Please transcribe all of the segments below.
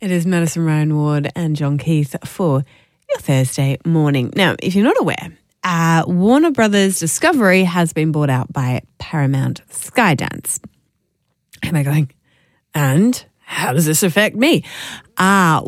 It is Madison Ryan Ward and John Keith for your Thursday morning. Now, if you're not aware, Warner Brothers Discovery has been bought out by Paramount Skydance. Am I going, and how does this affect me? So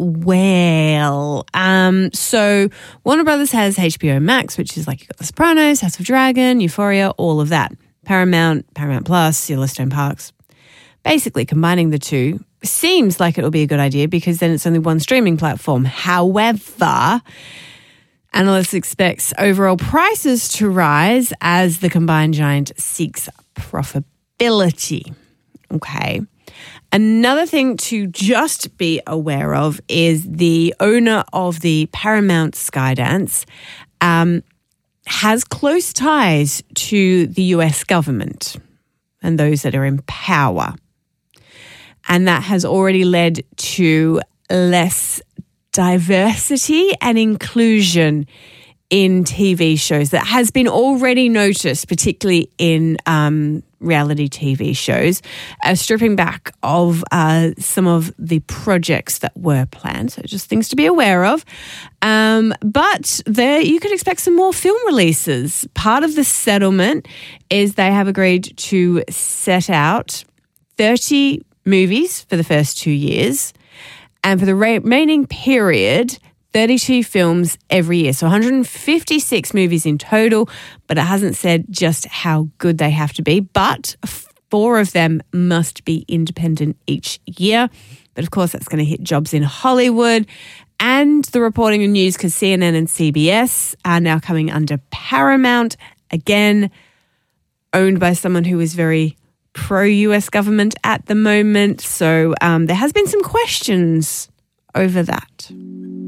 Warner Brothers has HBO Max, which is like you've got The Sopranos, House of Dragon, Euphoria, all of that. Paramount Plus, Yellowstone Parks. Basically, combining the two seems like it'll be a good idea because then it's only one streaming platform. However, analysts expect overall prices to rise as the combined giant seeks profitability. Okay. Another thing to just be aware of is the owner of the Paramount Skydance has close ties to the US government and those that are in power. And that has already led to less diversity and inclusion in TV shows. That has been already noticed, particularly in reality TV shows, stripping back of some of the projects that were planned. So just things to be aware of. But there you could expect some more film releases. Part of the settlement is they have agreed to set out 30 movies for the first 2 years, and for the remaining period, 32 films every year. So 156 movies in total, but it hasn't said just how good they have to be. But 4 of them must be independent each year. But of course, that's going to hit jobs in Hollywood and the reporting and news because CNN and CBS are now coming under Paramount, again, owned by someone who is very pro-US government at the moment. So there has been some questions over that.